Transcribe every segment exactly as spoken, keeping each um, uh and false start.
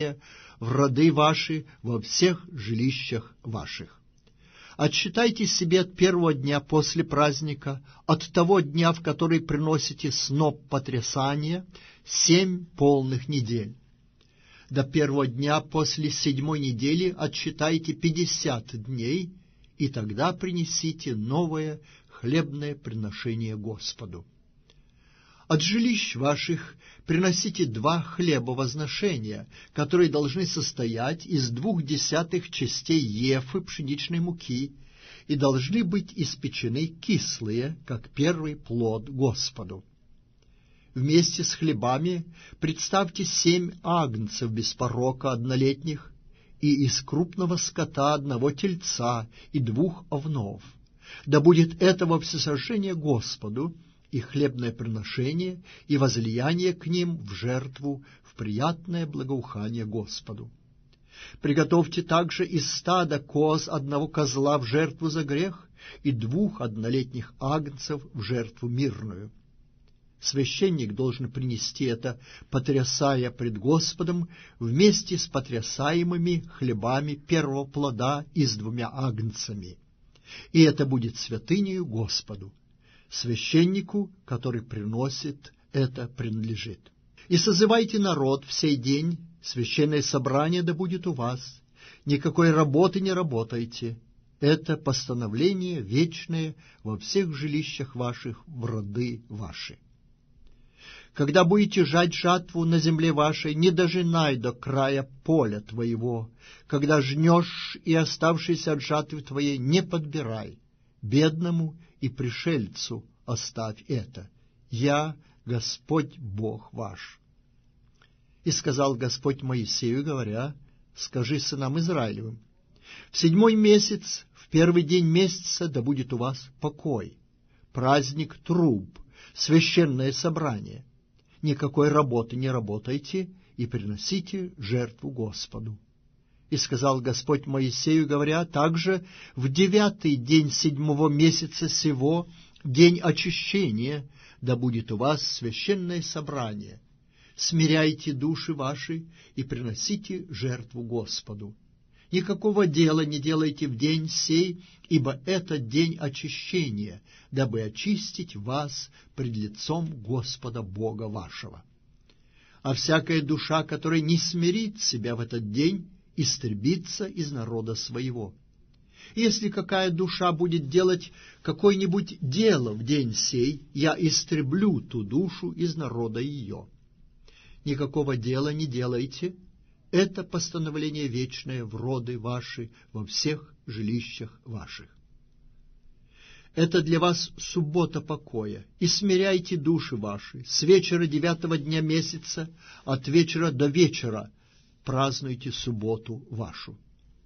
собрания в роды ваши во всех жилищах ваших. Отсчитайте себе от первого дня после праздника, от того дня, в который приносите сноп потрясания, семь полных недель. До первого дня после седьмой недели отсчитайте пятьдесят дней, и тогда принесите новое хлебное приношение Господу. От жилищ ваших приносите два хлеба возношения, которые должны состоять из двух десятых частей ефы пшеничной муки и должны быть испечены кислые, как первый плод Господу. Вместе с хлебами представьте семь агнцев без порока однолетних и из крупного скота одного тельца и двух овнов. Да будет этого всесожжение Господу, и хлебное приношение, и возлияние к ним в жертву, в приятное благоухание Господу. Приготовьте также из стада коз одного козла в жертву за грех и двух однолетних агнцев в жертву мирную. Священник должен принести это, потрясая пред Господом, вместе с потрясаемыми хлебами первого плода и с двумя агнцами. И это будет святынею Господу. Священнику, который приносит, это принадлежит. И созывайте народ в сей день, священное собрание да будет у вас. Никакой работы не работайте. Это постановление вечное во всех жилищах ваших в роды ваши. Когда будете жать жатву на земле вашей, не дожинай до края поля твоего. Когда жнешь и оставшийся от жатвы твоей, не подбирай. Бедному и пришельцу оставь это. Я Господь Бог ваш. И сказал Господь Моисею, говоря: скажи сынам Израилевым: в седьмой месяц, в первый день месяца, да будет у вас покой, праздник труб, священное собрание. Никакой работы не работайте и приносите жертву Господу. И сказал Господь Моисею, говоря: также в девятый день седьмого месяца сего, день очищения, да будет у вас священное собрание. Смиряйте души ваши и приносите жертву Господу. Никакого дела не делайте в день сей, ибо это день очищения, дабы очистить вас пред лицом Господа Бога вашего. А всякая душа, которая не смирит себя в этот день, истребиться из народа своего. Если какая душа будет делать какое-нибудь дело в день сей, я истреблю ту душу из народа ее. Никакого дела не делайте, это постановление вечное в роды ваши во всех жилищах ваших. Это для вас суббота покоя, и смиряйте души ваши с вечера девятого дня месяца, от вечера до вечера, празднуйте субботу вашу.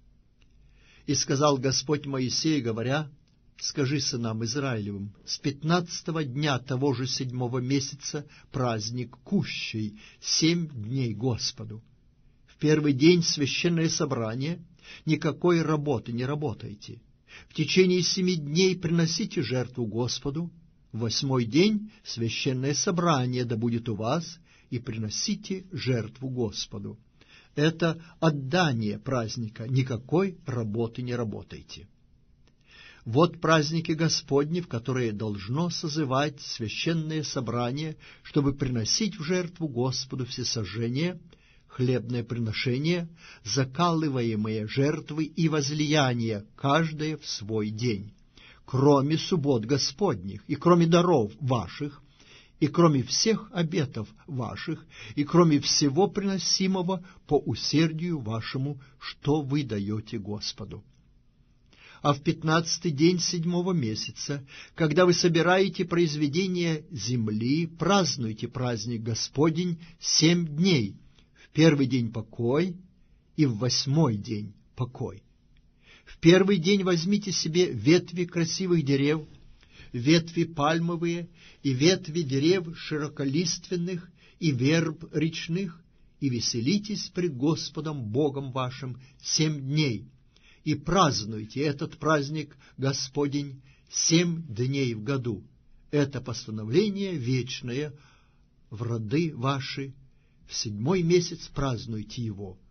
И сказал Господь Моисею, говоря: скажи сынам Израилевым: с пятнадцатого дня того же седьмого месяца праздник кущей, семь дней Господу. В первый день священное собрание, никакой работы не работайте. В течение семи дней приносите жертву Господу. В восьмой день священное собрание да будет у вас, и приносите жертву Господу. Это отдание праздника, никакой работы не работайте. Вот праздники Господни, в которые должно созывать священное собрание, чтобы приносить в жертву Господу всесожжение, хлебное приношение, закалываемые жертвы и возлияния, каждое в свой день, кроме суббот Господних, и кроме даров ваших, и кроме всех обетов ваших, и кроме всего приносимого по усердию вашему, что вы даете Господу. А в пятнадцатый день седьмого месяца, когда вы собираете произведения земли, празднуйте праздник Господень семь дней, в первый день покой и в восьмой день покой. В первый день возьмите себе ветви красивых дерев, ветви пальмовые и ветви дерев широколиственных и верб речных, и веселитесь пред Господом Богом вашим семь дней, и празднуйте этот праздник Господень семь дней в году. Это постановление вечное в роды ваши, в седьмой месяц празднуйте его.